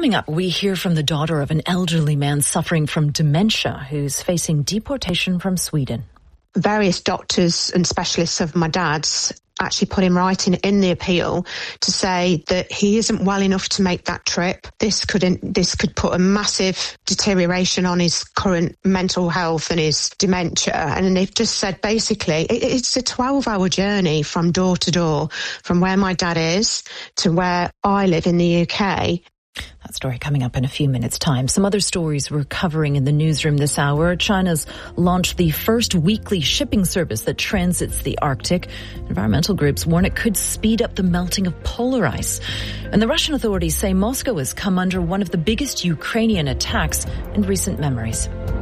Coming up, we hear from the daughter of an elderly man suffering from dementia who's facing deportation from Sweden. Various doctors and specialists of my dad's actually put him right in the appeal to say that he isn't well enough to make that trip. This could put a massive deterioration on his current mental health and his dementia. And they've just said basically it's a 12-hour journey from door to door, from where my dad is to where I live in the UK. That story coming up in a few minutes' time. Some other stories we're covering in the newsroom this hour. China's launched the first weekly shipping service that transits the Arctic. Environmental groups warn it could speed up the melting of polar ice. And the Russian authorities say Moscow has come under one of the biggest Ukrainian attacks in recent memories.